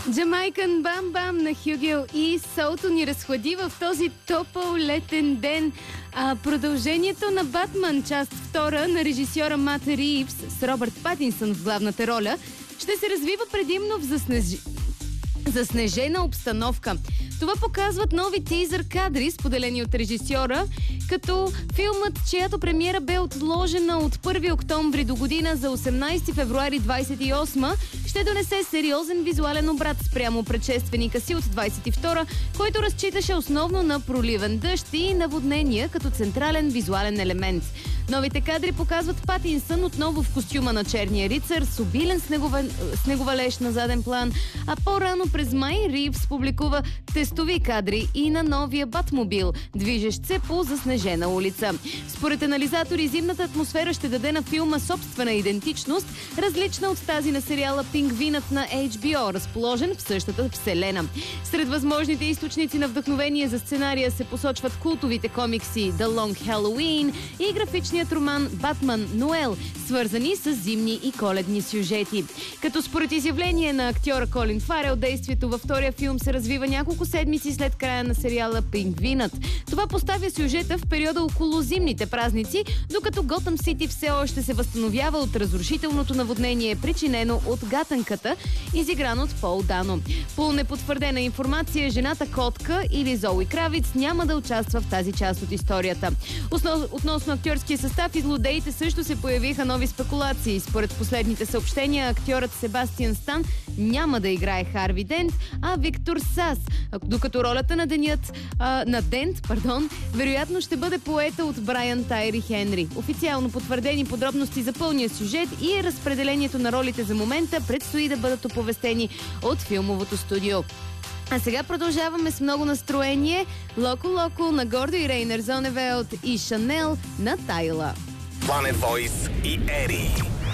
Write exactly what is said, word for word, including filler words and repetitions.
Джамайкан Бам Бам на Хюгел и Солто ни разхлади в този топъл летен ден. А продължението на Батман, част втора на режисьора Мат Ривз с Робърт Патинсън в главната роля, ще се развива предимно в заснеж... заснежена обстановка. Това показват нови тизър кадри, споделени от режисьора, като филмът, чиято премиера бе отложена от първи октомври до година за осемнайсети февруари двайсет и осма, ще донесе сериозен визуален обрат спрямо предшественика си от двайсет и втора, който разчиташе основно на проливен дъжд и наводнения като централен визуален елемент. Новите кадри показват Патинсън отново в костюма на черния рицар с обилен снеговен, снеговалеж на заден план, а по-рано през май Ривз публикува тестови кадри и на новия Батмобил, движещ се по заснежена улица. Според анализатори, зимната атмосфера ще даде на филма собствена идентичност, различна от тази на сериала Пингвинът на Ейч Би О, разположен в същата вселена. Сред възможните източници на вдъхновение за сценария се посочват култовите комикси The Long Halloween и графичният роман Батман Ноел, свързани с зимни и коледни сюжети. Като според изявление на актьора Колин Фарел, действието във втория филм се развива няколко седмици след края на сериала Пингвинът. Това поставя сюжета в периода около зимните празници, докато Готъм Сити все още се възстановява от разрушителното наводнение, причинено от гатанката, изигран от Пол Дано. По непотвърдена информация, жената котка или Зои Кравиц няма да участва в тази част от историята. Основ... Относно актьорския състав и злодеите също се появиха нови спекулации. Според последните съобщения, актьорът Себастиан Стан няма да играе Харви Дент, а Виктор Сас, докато ролята на, денят, а, на Дент пардон, вероятно ще бъде поета от Брайан Тайри Хенри. Официално потвърдени подробности за пълния сюжет и разпределението на ролите за момента предстои да бъдат оповестени от филмовото студио. А сега продължаваме с много настроение. Локо Локо на Гордо и Рейнер Зоневелт и Шанел на Тайла. Planet Voice и Ери.